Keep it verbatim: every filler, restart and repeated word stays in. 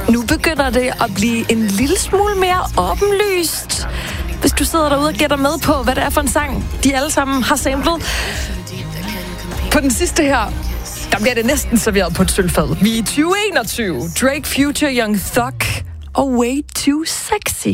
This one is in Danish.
Nu begynder det at blive en lille smule mere åbenlyst. Hvis du sidder derude og gætter med på, hvad det er for en sang, de alle sammen har samlet. På den sidste her, der bliver det næsten serveret på et sølvfad. Vi er i tyve enogtyve. Drake, Future, Young Thug og Way Too Sexy.